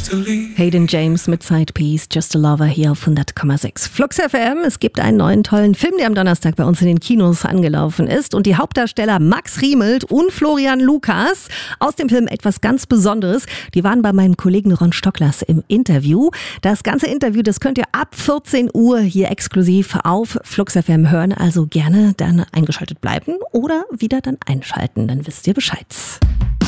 Hayden James mit Sidepiece, Just a Lover hier auf 100,6. Flux FM, es gibt einen neuen tollen Film, der am Donnerstag bei uns in den Kinos angelaufen ist. Und die Hauptdarsteller Max Riemelt und Florian Lukas aus dem Film etwas ganz Besonderes. Die waren bei meinem Kollegen Ron Stocklers im Interview. Das ganze Interview, das könnt ihr ab 14 Uhr hier exklusiv auf Flux FM hören. Also gerne dann eingeschaltet bleiben oder wieder dann einschalten, dann wisst ihr Bescheid.